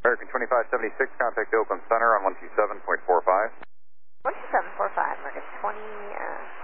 American 2576, contact Oakland Center on 127.45. 127.45, American 20,